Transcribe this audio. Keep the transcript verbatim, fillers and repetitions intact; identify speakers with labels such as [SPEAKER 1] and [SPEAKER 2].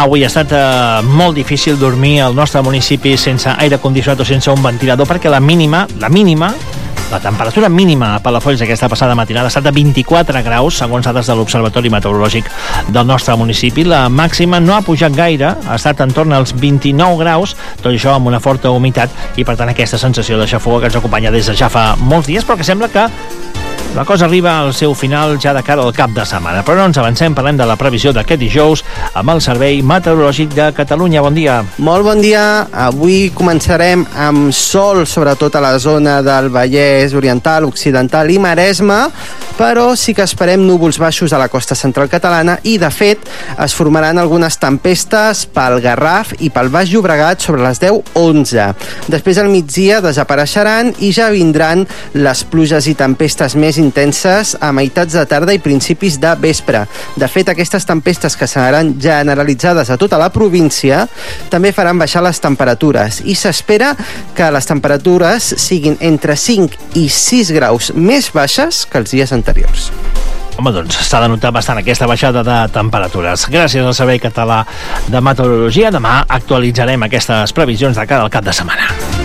[SPEAKER 1] Avui ha estat eh, molt difícil dormir al nostre municipi sense aire condicionat o sense un ventilador, perquè la mínima, la mínima, la temperatura mínima a Palafolls aquesta passada matinada ha estat de vint-i-quatre graus, segons dades de l'Observatori Meteorològic del nostre municipi. La màxima no ha pujat gaire, ha estat en torn als vint-i-nou graus, tot això amb una forta humitat, i per tant aquesta sensació de xafogor que ens acompanya des de ja fa molts dies, però que sembla que la cosa arriba al seu final ja de cara al cap de setmana. Però no ens avancem, parlem de la previsió d'aquest dijous amb el Servei Meteorològic de Catalunya. Bon dia.
[SPEAKER 2] Molt bon dia. Avui començarem amb sol, sobretot a la zona del Vallès Oriental, Occidental i Maresme, però sí que esperem núvols baixos a la costa central catalana i, de fet, es formaran algunes tempestes pel Garraf i pel Baix Llobregat sobre les deu onze. Després, al migdia, desapareixeran i ja vindran les pluges i tempestes més intenses a meitats de tarda i principis de vespre. De fet, aquestes tempestes, que seran generalitzades a tota la província, també faran baixar les temperatures i s'espera que les temperatures siguin entre cinc i sis graus més baixes que els dies anteriors.
[SPEAKER 1] Home, doncs s'ha de notar bastant aquesta baixada de temperatures. Gràcies al Servei Català de Meteorologia. Demà actualitzarem aquestes previsions de cara al cap de setmana.